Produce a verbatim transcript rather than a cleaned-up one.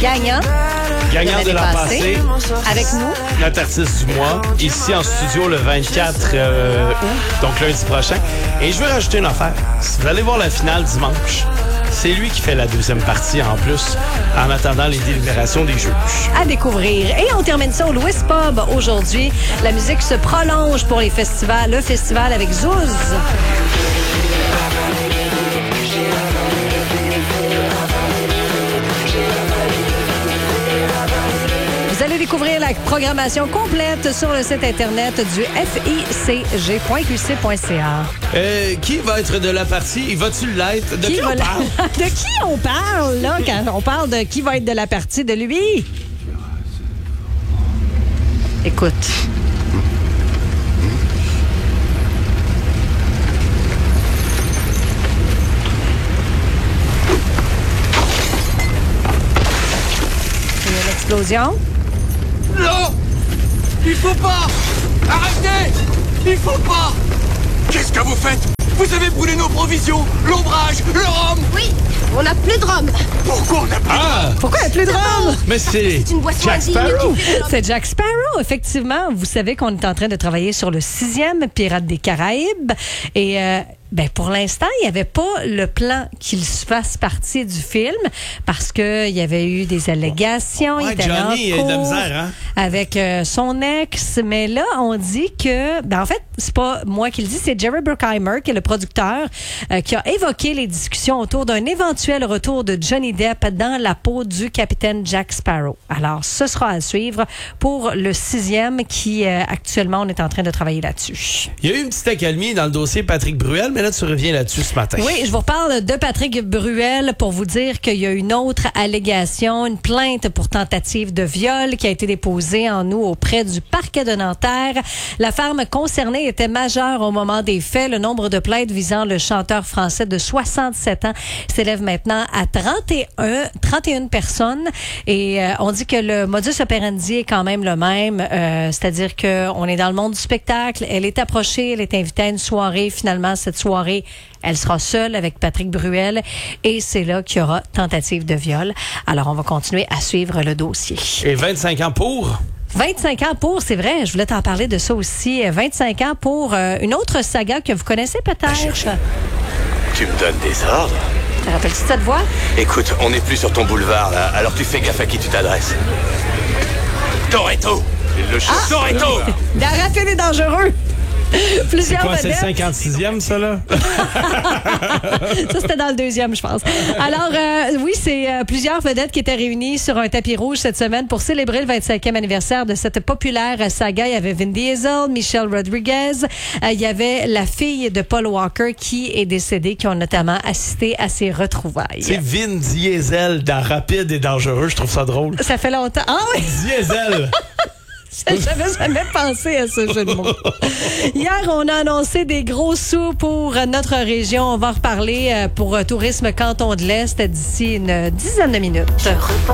gagnant. Gagnant de l'an passé. Avec nous. Notre artiste du mois. Ici en studio le vingt-quatre euh, août, donc lundi prochain. Et je veux rajouter une affaire. Si vous allez voir la finale dimanche, c'est lui qui fait la deuxième partie en plus, en attendant les délibérations des juges. À découvrir. Et on termine ça au Louis Pub aujourd'hui. La musique se prolonge pour les festivals. Le festival avec Zouz. Vous allez découvrir la programmation complète sur le site internet du F I C G point Q C point C A. Euh, qui va être de la partie? Va-tu l'être? De qui, qui on parle? De qui on parle, là, quand on parle de qui va être de la partie? De lui? Écoute. Il y a une explosion. Non! Il faut pas! Arrêtez! Il faut pas! Qu'est-ce que vous faites? Vous avez brûlé nos provisions, l'ombrage, le rhum! Oui, on n'a plus de rhum. Pourquoi on n'a plus ah! de rhum? Pourquoi il n'y a plus de rhum? Mais c'est, c'est une boisson Jack Sparrow! C'est Jack Sparrow, effectivement. Vous savez qu'on est en train de travailler sur le sixième Pirates des Caraïbes. Et... Euh, Ben pour l'instant, il n'y avait pas le plan qu'il fasse partie du film parce que il y avait eu des allégations. Ouais, il était Johnny en a de la cours misère, hein? avec euh, son ex. Mais là, on dit que, ben en fait, c'est pas moi qui le dis, c'est Jerry Bruckheimer qui est le producteur euh, qui a évoqué les discussions autour d'un éventuel retour de Johnny Depp dans la peau du capitaine Jack Sparrow. Alors, ce sera à suivre pour le sixième qui euh, actuellement on est en train de travailler là-dessus. Il y a eu une petite accalmie dans le dossier Patrick Bruel, mais là, tu reviens là-dessus ce matin. Oui, je vous reparle de Patrick Bruel pour vous dire qu'il y a une autre allégation, une plainte pour tentative de viol qui a été déposée en août auprès du parquet de Nanterre. La femme concernée était majeure au moment des faits. Le nombre de plaintes visant le chanteur français de soixante-sept ans s'élève maintenant à trente et un, trente et une personnes. Et euh, on dit que le modus operandi est quand même le même, euh, c'est-à-dire qu'on est dans le monde du spectacle. Elle est approchée, elle est invitée à une soirée. Finalement, cette soirée, elle sera seule avec Patrick Bruel et c'est là qu'il y aura tentative de viol. Alors, on va continuer à suivre le dossier. Et vingt-cinq ans pour? vingt-cinq ans pour, c'est vrai, je voulais t'en parler de ça aussi. vingt-cinq ans pour euh, une autre saga que vous connaissez peut-être. Tu me donnes des ordres? Te rappelles-tu de cette voix? Écoute, on n'est plus sur ton boulevard, là, alors tu fais gaffe à qui tu t'adresses. Toretto! Le chef ah! Toretto! Dans Rapide et dangereux! Plusieurs c'est quoi, c'est le vedettes. cinquante-sixième, ça, là? Ça, c'était dans le deuxième, je pense. Alors, euh, oui, c'est euh, plusieurs vedettes qui étaient réunies sur un tapis rouge cette semaine pour célébrer le vingt-cinquième anniversaire de cette populaire saga. Il y avait Vin Diesel, Michelle Rodriguez. Euh, il y avait la fille de Paul Walker qui est décédée, qui ont notamment assisté à ses retrouvailles. C'est Vin Diesel dans Rapide et dangereux. Je trouve ça drôle. Ça fait longtemps. Ah oui! Diesel! J'avais jamais pensé à ce jeu de mots. Hier, on a annoncé des gros sous pour notre région. On va en reparler pour Tourisme Canton de l'Est d'ici une dizaine de minutes.